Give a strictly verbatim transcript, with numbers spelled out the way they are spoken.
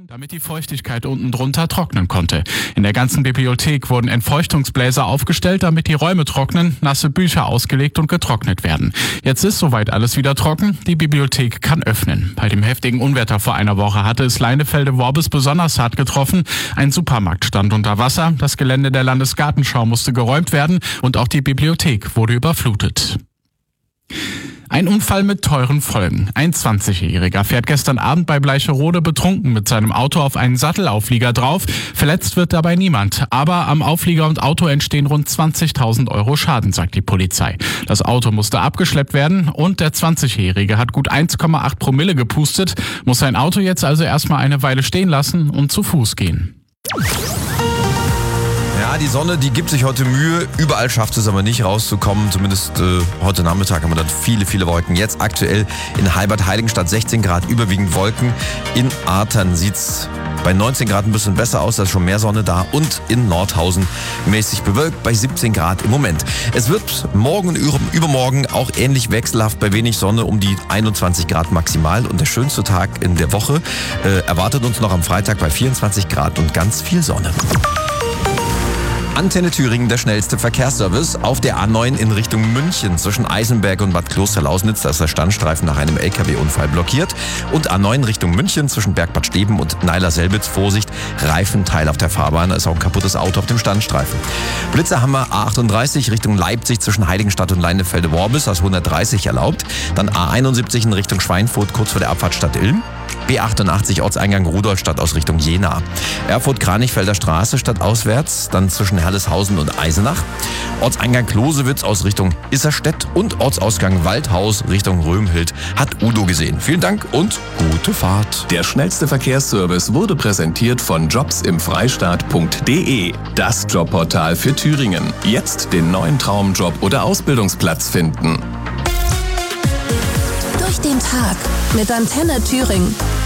damit die Feuchtigkeit unten drunter trocknen konnte. In der ganzen Bibliothek wurden Entfeuchtungsbläser aufgestellt, damit die Räume trocknen, nasse Bücher ausgelegt und getrocknet werden. Jetzt ist soweit alles wieder trocken, die Bibliothek kann öffnen. Bei dem heftigen Unwetter vor einer Woche hatte es Leinefelde-Worbis besonders hart getroffen. Ein Supermarkt stand unter Wasser, das Gelände der Landesgartenschau musste geräumt werden und auch die Bibliothek wurde überflutet. Ein Unfall mit teuren Folgen. Ein zwanzigjähriger fährt gestern Abend bei Bleicherode betrunken mit seinem Auto auf einen Sattelauflieger drauf. Verletzt wird dabei niemand. Aber am Auflieger und Auto entstehen rund zwanzigtausend Euro Schaden, sagt die Polizei. Das Auto musste abgeschleppt werden und der zwanzigjährige hat gut eins Komma acht Promille gepustet, muss sein Auto jetzt also erstmal eine Weile stehen lassen und zu Fuß gehen. Ja, die Sonne, die gibt sich heute Mühe. Überall schafft es aber nicht rauszukommen. Zumindest äh, heute Nachmittag haben wir dann viele, viele Wolken. Jetzt aktuell in Halbert-Heiligenstadt sechzehn Grad, überwiegend Wolken. In Artern sieht's bei neunzehn Grad ein bisschen besser aus, da ist schon mehr Sonne da. Und in Nordhausen mäßig bewölkt bei siebzehn Grad im Moment. Es wird morgen und übermorgen auch ähnlich wechselhaft bei wenig Sonne um die einundzwanzig Grad maximal. Und der schönste Tag in der Woche äh, erwartet uns noch am Freitag bei vierundzwanzig Grad und ganz viel Sonne. Antenne Thüringen, der schnellste Verkehrsservice auf der A neun in Richtung München zwischen Eisenberg und Bad Klosterlausnitz. Da ist der Standstreifen nach einem L K W-Unfall blockiert. Und A neun Richtung München zwischen Bergbad Steben und Neiler-Selbitz. Vorsicht, Reifenteil auf der Fahrbahn. Da ist auch ein kaputtes Auto auf dem Standstreifen. Blitzerhammer A achtunddreißig Richtung Leipzig zwischen Heiligenstadt und Leinefelde-Worbis. Da ist hundertdreißig erlaubt. Dann A einundsiebzig in Richtung Schweinfurt kurz vor der Abfahrt Stadt Ilm. B achtundachtzig Ortseingang Rudolstadt aus Richtung Jena. Erfurt-Kranichfelder Straße stadtauswärts, dann zwischen Herleshausen und Eisenach. Ortseingang Klosewitz aus Richtung Isserstedt und Ortsausgang Waldhaus Richtung Römhild hat Udo gesehen. Vielen Dank und gute Fahrt. Der schnellste Verkehrsservice wurde präsentiert von jobs im freistaat punkt de. Das Jobportal für Thüringen. Jetzt den neuen Traumjob oder Ausbildungsplatz finden. Durch den Tag mit Antenne Thüringen.